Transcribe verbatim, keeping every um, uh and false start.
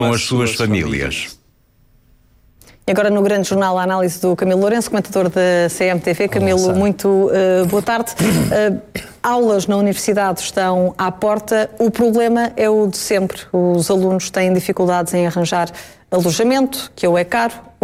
com as suas famílias. E agora no Grande Jornal a análise do Camilo Lourenço, comentador da C M T V. Camilo, Olá, muito uh, boa tarde. Uh, aulas na universidade estão à porta. O problema é o de sempre. Os alunos têm dificuldades em arranjar alojamento, que ou é caro